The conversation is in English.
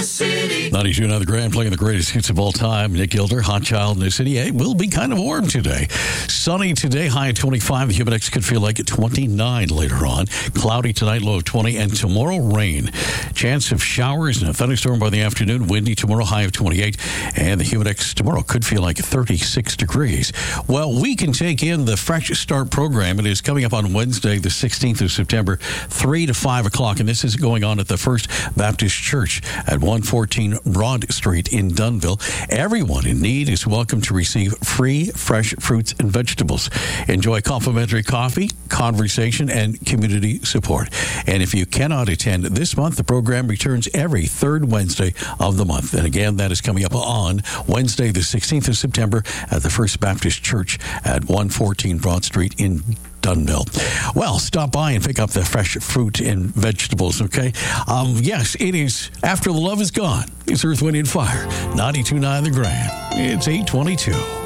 City. 92.9 The Grand, playing the greatest hits of all time. Nick Gilder, Hot Child in the City. It will be kind of warm today. Sunny today, high at 25. The humid index could feel like 29 later on. Cloudy tonight, low of 20. And tomorrow, rain. Chance of showers and a thunderstorm by the afternoon. Windy tomorrow, high of 28. And the humid index tomorrow could feel like 36 degrees. Well, we can take in the Fresh Start program. It is coming up on Wednesday, the 16th of September, 3 to 5 o'clock. And this is going on at the First Baptist Church at 114 Broad Street in Dunnville. Everyone in need is welcome to receive free fresh fruits and vegetables. Enjoy complimentary coffee, conversation, and community support. And if you cannot attend this month, the program returns every third Wednesday of the month. And again, that is coming up on Wednesday, the 16th of September at the First Baptist Church at 114 Broad Street in Dunnville. Well, stop by and pick up the fresh fruit and vegetables, okay? Yes, it is After the Love Is Gone. It's Earth, Wind, and Fire. 92.9 The Grand. It's 8:22.